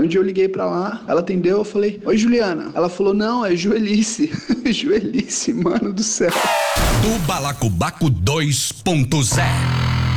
Um dia eu liguei pra lá, ela atendeu, eu falei, oi Juliana. Ela falou, não, é Joelice. Joelice, mano do céu. Do Balacobaco 2.0